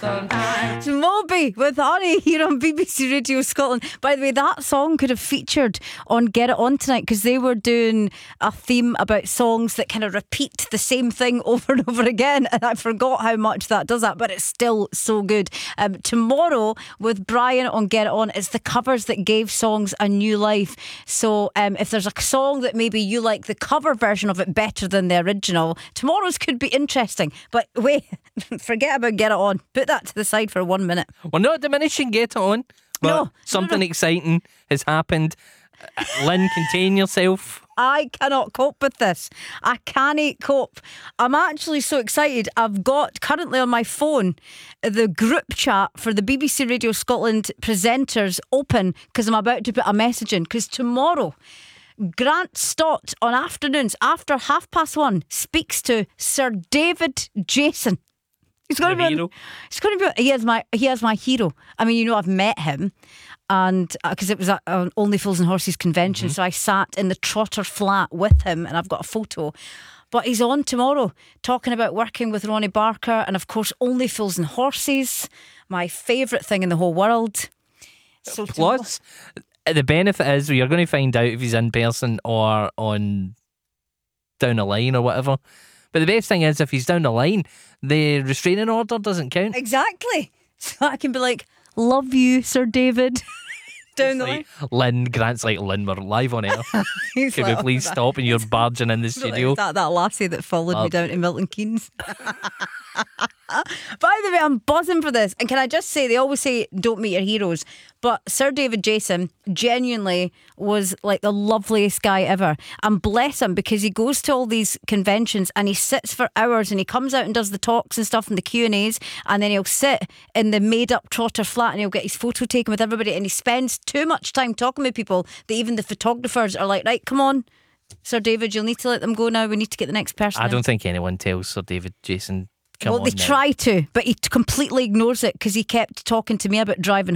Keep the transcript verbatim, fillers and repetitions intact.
It's Moby with Honey here on B B C Radio Scotland. By the way, that song could have featured on Get It On tonight, because they were doing a theme about songs that kind of repeat the same thing over and over again, and I forgot how much that does that, but it's still so good. Um, tomorrow with Brian on Get It On, it's the covers that gave songs a new life. So um, if there's a song that maybe you like the cover version of it better than the original, tomorrow's could be interesting. But wait, forget about Get It On. Put that to the side for one minute. We're not diminishing Get It On, but No, something no, no. exciting has happened. Uh, Lynn, contain yourself. I cannot cope with this. I can't cope. I'm actually so excited. I've got currently on my phone the group chat for the B B C Radio Scotland presenters open, because I'm about to put a message in. Because tomorrow, Grant Stott on afternoons after half past one speaks to Sir David Jason. He's going Your to be. hero? He's going to be. He is my. He is my hero. I mean, you know, I've met him, and because uh, it was at an Only Fools and Horses convention, mm-hmm. so I sat in the Trotter flat with him, and I've got a photo. But he's on tomorrow talking about working with Ronnie Barker, and of course, Only Fools and Horses, my favourite thing in the whole world. So Plus, the benefit is you're going to find out if he's in person or on down the line or whatever. But the best thing is, if he's down the line, the restraining order doesn't count. Exactly. So I can be like, love you, Sir David. Down the like, line. Lynn, Grant's like, Lynn, we're live on air. He's Could like, we please oh, stop? And you're barging in the studio. Like that, that lassie that followed Uh, me down to Milton Keynes. By the way, I'm buzzing for this. And can I just say, they always say don't meet your heroes, but Sir David Jason genuinely was like the loveliest guy ever. And bless him, because he goes to all these conventions and he sits for hours, and he comes out and does the talks and stuff and the Q and A's, and then he'll sit in the made up Trotter flat and he'll get his photo taken with everybody, and he spends too much time talking with people that even the photographers are like, right, come on, Sir David, you'll need to let them go now. We need to get the next person I in. don't think anyone tells Sir David Jason, come Well, on they now. try to, but he completely ignores it, because he kept talking to me about driving